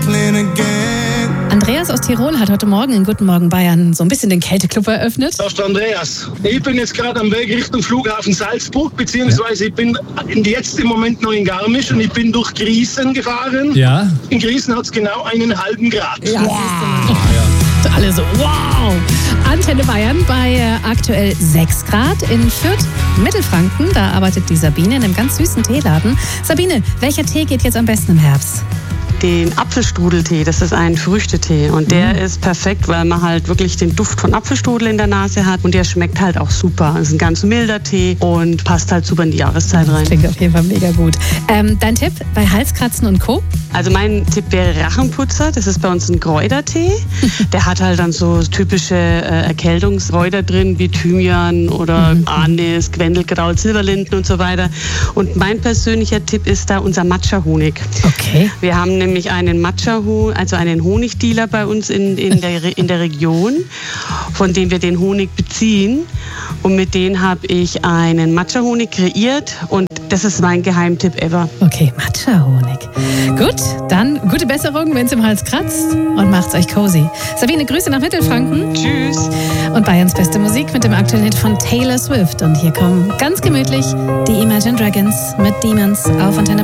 hustling again. Andreas aus Tirol hat heute Morgen in Guten Morgen Bayern so ein bisschen den Kälteclub eröffnet. Das ist der Andreas. Ich bin jetzt gerade am Weg Richtung Flughafen Salzburg, beziehungsweise ich bin jetzt im Moment noch in Garmisch und ich bin durch Griesen gefahren. Ja. In Griesen hat es genau 1,5 Grad. Ja, alle so, wow! Antenne Bayern bei aktuell 6 Grad in Fürth, Mittelfranken. Da arbeitet die Sabine in einem ganz süßen Teeladen. Sabine, welcher Tee geht jetzt am besten im Herbst? Den Apfelstrudeltee, das ist ein Früchtetee und der ist perfekt, weil man halt wirklich den Duft von Apfelstrudel in der Nase hat und der schmeckt halt auch super. Es ist ein ganz milder Tee und passt halt super in die Jahreszeit rein. Klingt auf jeden Fall mega gut. Dein Tipp bei Halskratzen und Co.? Also mein Tipp wäre Rachenputzer, das ist bei uns ein Kräutertee. Der hat halt dann so typische Erkältungskräuter drin, wie Thymian oder Anis, Quendelkraut, Silberlinden und so weiter. Und mein persönlicher Tipp ist da unser Matcha-Honig. Okay. Wir haben nämlich einen also einen Honigdealer bei uns in der Region, von dem wir den Honig beziehen. Und mit denen habe ich einen Matcha-Honig kreiert und das ist mein Geheimtipp ever. Okay, Matcha-Honig. Gut, dann gute Besserung, wenn es im Hals kratzt und macht's euch cozy. Sabine, Grüße nach Mittelfranken. Tschüss. Und Bayerns beste Musik mit dem aktuellen Hit von Taylor Swift. Und hier kommen ganz gemütlich die Imagine Dragons mit Demons auf Antenne.